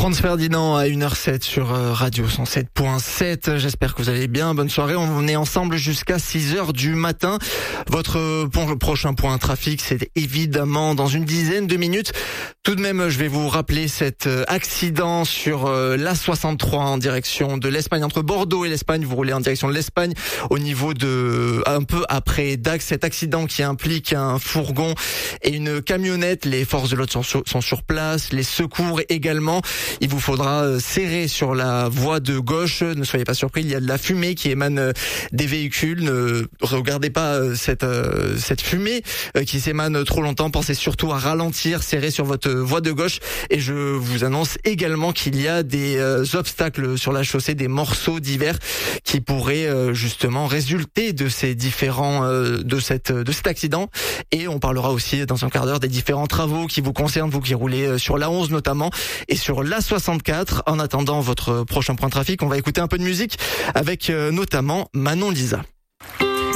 Franz Ferdinand à 1h07 sur Radio 107.7. J'espère que vous allez bien. Bonne soirée. On est ensemble jusqu'à 6h du matin. Votre prochain point trafic, c'est évidemment dans une dizaine de minutes. Tout de même, je vais vous rappeler cet accident sur l'A63 en direction de l'Espagne. Entre Bordeaux et l'Espagne, vous roulez en direction de l'Espagne au niveau de, un peu après Dax. Cet accident qui implique un fourgon et une camionnette. Les forces de l'ordre sont sur place. Les secours également. Il vous faudra serrer sur la voie de gauche. Ne soyez pas surpris, il y a de la fumée qui émane des véhicules. Ne regardez pas cette fumée qui s'émane trop longtemps. Pensez surtout à ralentir, serrer sur votre voie de gauche. Et je vous annonce également qu'il y a des obstacles sur la chaussée, des morceaux divers qui pourraient justement résulter de ces différents de cet accident. Et on parlera aussi dans un quart d'heure des différents travaux qui vous concernent, vous qui roulez sur l'A11 notamment et sur l'A64. En attendant votre prochain point de trafic, on va écouter un peu de musique avec notamment Manon Lisa.